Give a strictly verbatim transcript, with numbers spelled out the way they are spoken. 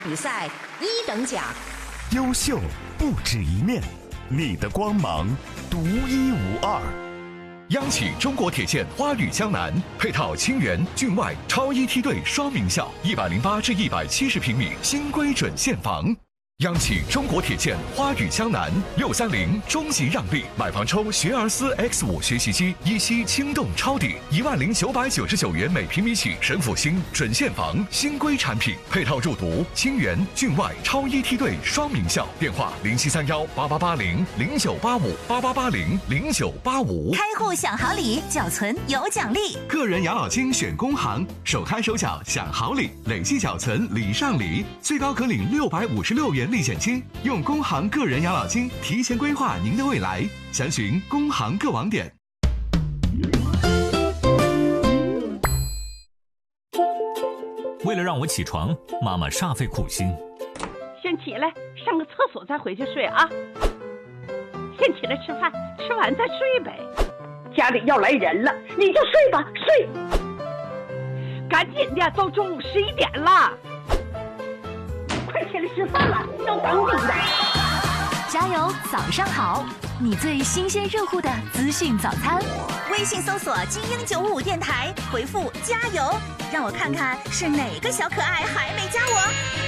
比赛一等奖， 优秀不止一面，你的光芒独一无二。 央企中国铁建花语江南配套清源、郡外超一梯队双名校，一百零八至一百七十平米新规准现房。央企中国铁建花语江南六三零中级让利，买房抽学而思 X 五学习机，一期轻动抄底一万零九百九十九元每平米起，神府新准现房新规产品，配套入读清源、郡外超一梯队双名校。电话零七三幺八八八零零九八五八八八零零九八五。 开户享好礼，缴存有奖励。 个人养老金选工行，首开首缴享好礼，累计缴存礼上礼，最高可领六百五十六元立减金。用工行个人养老金提前规划您的未来，详询工行各网点。 为了让我起床，妈妈煞费苦心。 先起来上个厕所再回去睡啊。先起来吃饭，吃完再睡呗。家里要来人了，你就睡吧，睡。赶紧的，都中午十一点了。快起来吃饭了，都等你呢。 加油，早上好！你最新鲜热乎的资讯早餐。微信搜索“精英九五五电台”，回复“加油”，让我看看是哪个小可爱还没加我。